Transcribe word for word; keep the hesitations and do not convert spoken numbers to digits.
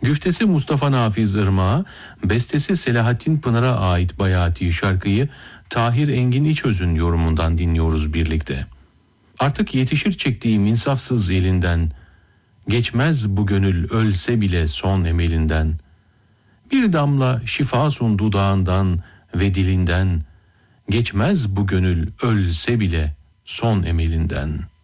Güftesi Mustafa Nafiz Irmak'a, bestesi Selahattin Pınar'a ait Bayati şarkıyı Tahir Engin İçöz'ün yorumundan dinliyoruz birlikte. Artık yetişir çektiğim insafsız elinden, geçmez bu gönül ölse bile son emelinden. Bir damla şifa sun dudağından ve dilinden, geçmez bu gönül ölse bile son emelinden.''